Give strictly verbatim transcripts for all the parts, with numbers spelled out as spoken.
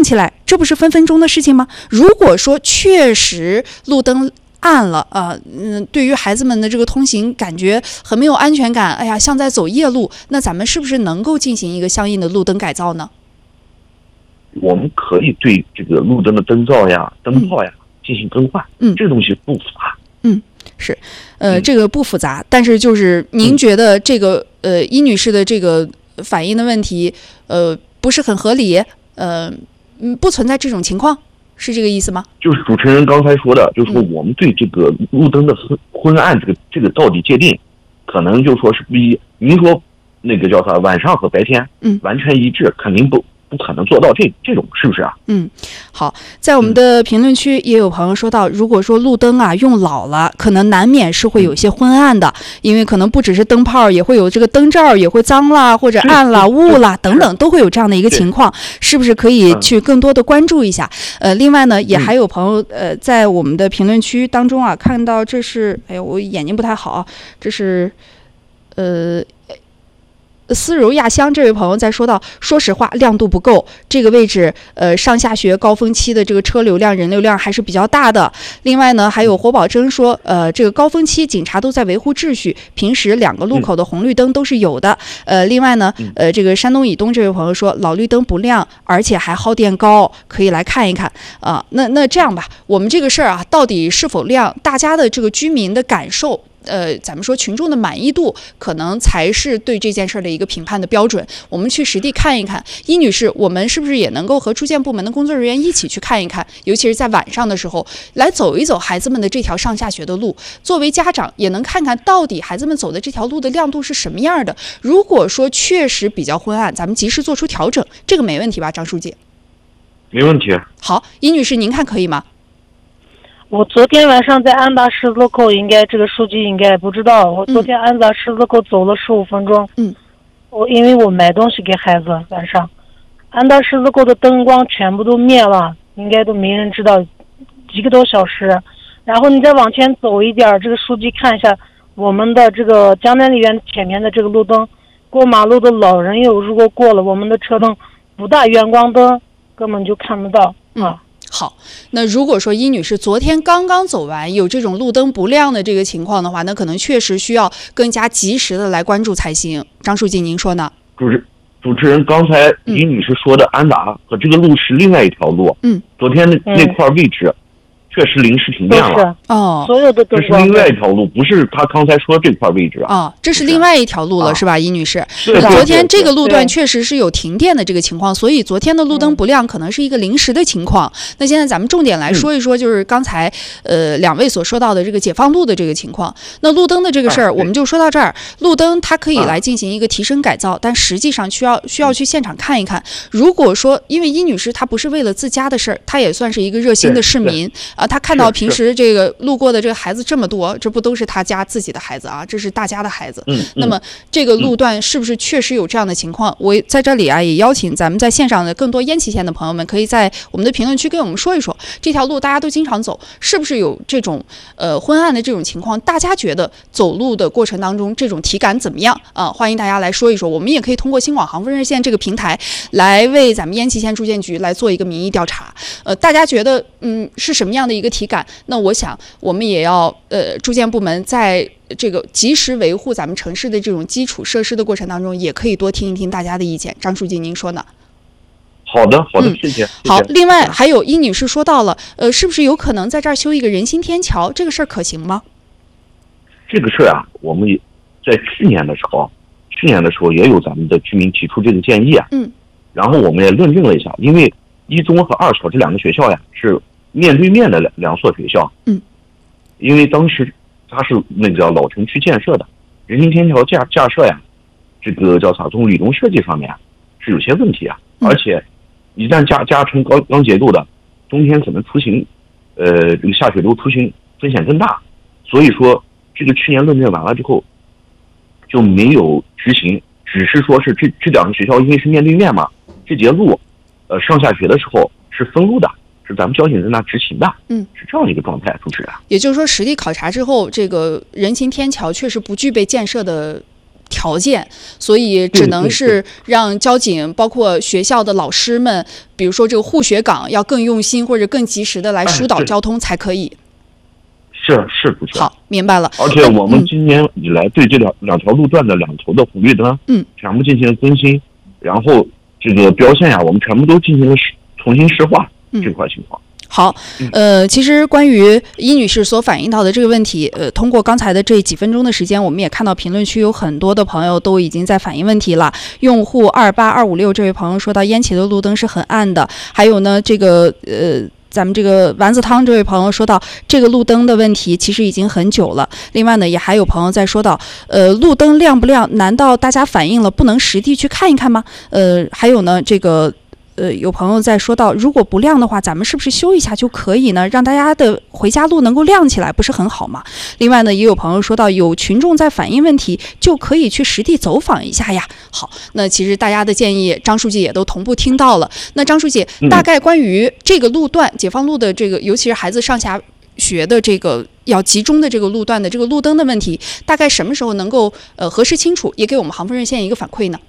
亮起来，这不是分分钟的事情吗？如果说确实路灯暗了啊，嗯，对于孩子们的这个通行感觉很没有安全感，哎呀，像在走夜路，那咱们是不是能够进行一个相应的路灯改造呢？ 我们可以对这个路灯的灯罩呀、灯泡呀、嗯、进行更换，嗯，这个东西不复杂， 嗯，是，呃，嗯、这个不复杂，但是就是您觉得这个、嗯、呃，伊女士的这个反映的问题，呃，不是很合理，呃，嗯，不存在这种情况。是这个意思吗？ 就是主持人刚才说的，就是说我们对这个路灯的昏昏暗这个这个到底界定，可能就说是不一。您说那个叫啥晚上和白天，嗯，完全一致，肯定不不可能做到这这种，是不是啊？ 嗯，好，在我们的评论区也有朋友说到，如果说路灯啊用老了，可能难免是会有些昏暗的，因为可能不只是灯泡，也会有这个灯罩也会脏啦，或者暗啦、雾啦等等，都会有这样的一个情况，是不是可以去更多的关注一下？呃，另外呢，也还有朋友呃在我们的评论区当中啊，看到这是，哎呦，我眼睛不太好，这是，呃。丝柔亚香这位朋友在说到，说实话亮度不够，这个位置呃上下学高峰期的这个车流量人流量还是比较大的。另外呢，还有活宝珍说，呃这个高峰期警察都在维护秩序，平时两个路口的红绿灯都是有的。呃另外呢，呃这个山东以东这位朋友说，老绿灯不亮，而且还耗电高，可以来看一看啊、呃。那那这样吧，我们这个事儿啊，到底是否亮，大家的这个居民的感受。呃，咱们说群众的满意度可能才是对这件事的一个评判的标准。我们去实地看一看，伊女士，我们是不是也能够和出建部门的工作人员一起去看一看，尤其是在晚上的时候，来走一走孩子们的这条上下学的路。作为家长，也能看看到底孩子们走的这条路的亮度是什么样的。如果说确实比较昏暗，咱们及时做出调整，这个没问题吧，张书记？ 没问题。 好，伊女士，您看可以吗？ 我昨天晚上在安达十字口，应该这个书记应该不知道。我昨天安达十字口走了十五分钟。嗯，我因为我买东西给孩子，晚上安达十字口的灯光全部都灭了，应该都没人知道，几个多小时。然后你再往前走一点，这个书记看一下我们的这个江南丽园前面的这个路灯，过马路的老人有如果过了，我们的车灯不大远光灯根本就看不到啊。嗯好，那如果说伊女士昨天刚刚走完，有这种路灯不亮的这个情况的话，那可能确实需要更加及时的来关注才行。张书记，您说呢？ 主持主持人刚才伊女士说的安达和这个路是另外一条路。嗯，昨天那、嗯、那块位置确实临时停电了。 哦， 所有的这是另外一条路，不是他刚才说这块位置啊。 哦，这是另外一条路了，啊、是吧，伊女士？ 对。 昨天这个路段确实是有停电的这个情况，所以昨天的路灯不亮可能是一个临时的情况。嗯、那现在咱们重点来说一说，就是刚才、嗯、呃两位所说到的这个解放路的这个情况。那路灯的这个事儿、啊，我们就说到这儿。路灯它可以来进行一个提升改造，啊、但实际上需要需要去现场看一看。如果说因为伊女士她不是为了自家的事儿，她也算是一个热心的市民啊，她看到平时这个路过的这个孩子这么多，这不都是他家自己的孩子啊，这是大家的孩子。嗯，那么这个路段是不是确实有这样的情况？嗯、我在这里啊，也邀请咱们在线上的更多烟萁县的朋友们，可以在我们的评论区跟我们说一说，这条路大家都经常走，是不是有这种呃昏暗的这种情况？大家觉得走路的过程当中这种体感怎么样啊？欢迎大家来说一说。我们也可以通过新广航风热线这个平台来为咱们烟萁县住建局来做一个民意调查。呃，大家觉得嗯是什么样的一个体感？那我想，我们也要呃，住建部门在这个及时维护咱们城市的这种基础设施的过程当中，也可以多听一听大家的意见。张书记，您说呢？ 好的，好的，嗯、谢谢。 好，另外还有伊女士说到了，呃，是不是有可能在这儿修一个人行天桥？这个事儿可行吗？ 这个事儿啊，我们也在去年的时候，去年的时候也有咱们的居民提出这个建议啊。嗯。然后我们也论证了一下，因为一中和二小这两个学校呀是面对面的两两所学校。嗯。因为当时它是那个叫老城区建设的，人行天桥架架设呀，这个叫啥？从理论设计上面是有些问题啊，嗯、而且一旦架架成钢钢结构的，冬天可能出行，呃，这个下雪路出行风险更大。所以说，这个去年论证完了之后，就没有执行，只是说是这这两个学校因为是面对面嘛，这节路，呃，上下学的时候是分路的。是咱们交警在那执行的，嗯，是这样一个状态，主持人。 也就是说，实地考察之后，这个人行天桥确实不具备建设的条件，所以只能是让交警包括学校的老师们，比如说这个护学岗要更用心或者更及时的来疏导交通才可以。 是是不是？ 好，明白了。 而且我们今年以来对这两、嗯、两条路段的两头的红绿灯， 嗯， 全部进行了更新，然后这个标线呀、啊，我们全部都进行了重新施画、嗯、这块情况。 好，呃，其实关于伊女士所反映到的这个问题，呃，通过刚才的这几分钟的时间，我们也看到评论区有很多的朋友都已经在反映问题了。用户二八二五六这位朋友说到，烟起的路灯是很暗的，还有呢，这个呃。咱们这个丸子汤这位朋友说到，这个路灯的问题其实已经很久了。另外呢，也还有朋友在说到，呃，路灯亮不亮？难道大家反映了不能实地去看一看吗？呃，还有呢，这个。呃，有朋友在说到，如果不亮的话，咱们是不是修一下就可以呢？让大家的回家路能够亮起来，不是很好吗？另外呢，也有朋友说到，有群众在反映问题，就可以去实地走访一下呀。好，那其实大家的建议，张书记也都同步听到了。那张书记，大概关于这个路段，解放路的这个，尤其是孩子上下学的这个要集中的这个路段的这个路灯的问题，大概什么时候能够呃核实清楚，也给我们杭丰热线一个反馈呢？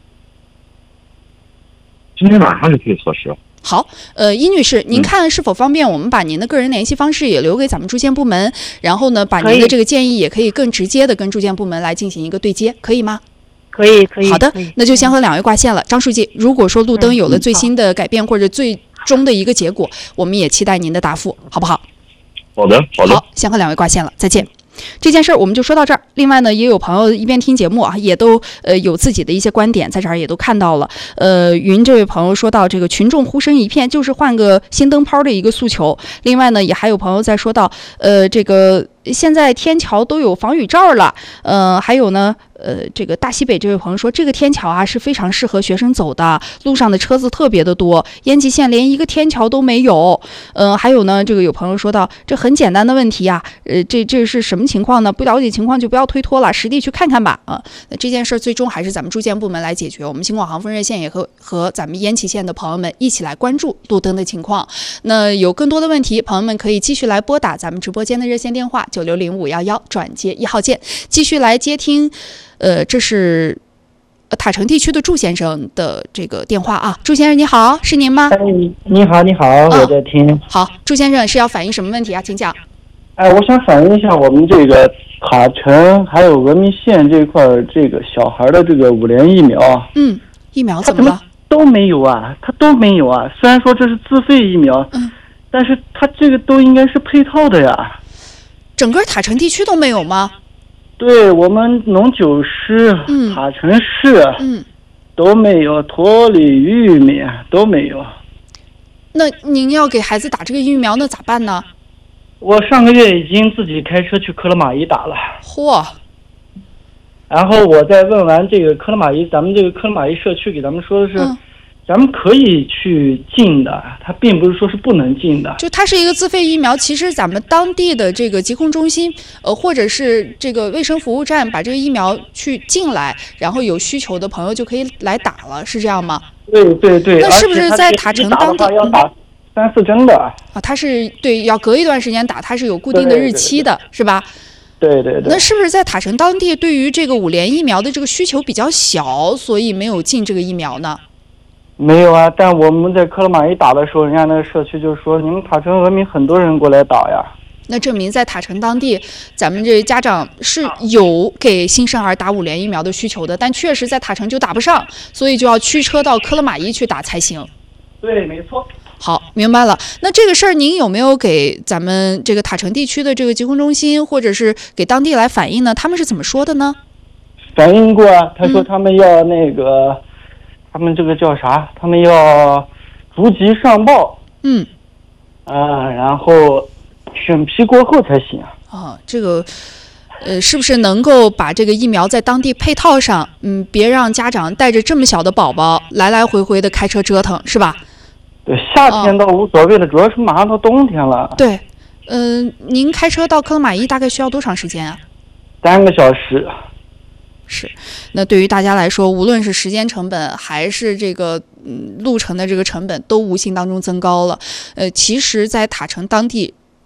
今天晚上就可以核实。 好，呃，伊女士，您看是否方便我们把您的个人联系方式也留给咱们住建部门，然后呢，把您的这个建议也可以更直接的跟住建部门来进行一个对接，可以吗？ 可以，可以。 好的，那就先和两位挂线了。张书记，如果说路灯有了最新的改变或者最终的一个结果，我们也期待您的答复，好不好？ 好的，好的。 好，先和两位挂线了，再见。这件事儿我们就说到这儿。另外呢，也有朋友一边听节目啊，也都呃有自己的一些观点，在这儿也都看到了。呃，云这位朋友说到，这个群众呼声一片，就是换个新灯泡的一个诉求。另外呢，也还有朋友在说到，呃，这个现在天桥都有防雨罩了，呃，还有呢。呃，这个大西北这位朋友说，这个天桥啊是非常适合学生走的，路上的车子特别的多，延吉县连一个天桥都没有。呃，还有呢，这个有朋友说到，这很简单的问题呀、啊，呃，这这是什么情况呢？不了解情况就不要推脱了，实地去看看吧。啊，那这件事最终还是咱们住建部门来解决。我们京广杭丰热线也和和咱们烟岐县的朋友们一起来关注路灯的情况。那有更多的问题，朋友们可以继续来拨打咱们直播间的热线电话九六零五幺幺转接一号键，继续来接听。呃，这是塔城地区的祝先生的这个电话啊，祝先生你好，是您吗？ 哎，你好，你好，哦、我在听。 好，祝先生是要反映什么问题啊？请讲。 哎，我想反映一下我们这个塔城还有峨眉县这块这个小孩的这个五联疫苗。 嗯，疫苗怎么了？ 都没有啊，他都没有啊。虽然说这是自费疫苗，嗯，但是他这个都应该是配套的呀。 整个塔城地区都没有吗？ 对，我们农九市、嗯、塔城市， 嗯， 都没有，驼里、玉米都没有。 那您要给孩子打这个疫苗，那咋办呢？ 我上个月已经自己开车去科勒玛依打了。 嚯！ 然后我再问完这个科勒玛依，咱们这个科勒玛依社区给咱们说的是，嗯、咱们可以去进的，它并不是说是不能进的。 就它是一个自费疫苗，其实咱们当地的这个疾控中心，呃，或者是这个卫生服务站把这个疫苗去进来，然后有需求的朋友就可以来打了，是这样吗？ 对对对。 那是不是在塔城当地要打三四针的？ 啊，它是对，要隔一段时间打，它是有固定的日期的， 对对对是吧？ 对对对。 那是不是在塔城当地对于这个五联疫苗的这个需求比较小，所以没有进这个疫苗呢？ 没有啊，但我们在科勒玛依打的时候，人家那个社区就说，你们塔城峨眉很多人过来打呀。 那证明在塔城当地，咱们这家长是有给新生儿打五联疫苗的需求的，但确实在塔城就打不上，所以就要驱车到科勒玛依去打才行。 对，没错。 好，明白了。那这个事儿您有没有给咱们这个塔城地区的这个疾控中心，或者是给当地来反映呢？他们是怎么说的呢？ 反映过啊，他说他们要那个。嗯他们这个叫啥？他们要逐级上报， 嗯， 啊，然后审批过后才行啊。 哦，这个，呃，是不是能够把这个疫苗在当地配套上？嗯，别让家长带着这么小的宝宝来来回回的开车折腾，是吧？ 对，夏天倒无所谓的，哦、主要是马上到冬天了。 对，嗯、呃，您开车到科勒玛依大概需要多长时间啊？ 三个小时。 是，那对于大家来说，无论是时间成本还是这个嗯路程的这个成本，都无形当中增高了。呃，其实，在塔城当地，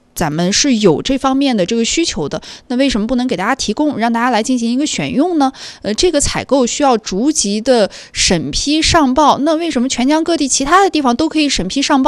咱们是有这方面的这个需求的，那为什么不能给大家提供，让大家来进行一个选用呢？呃，这个采购需要逐级的审批上报，那为什么全疆各地其他的地方都可以审批上报？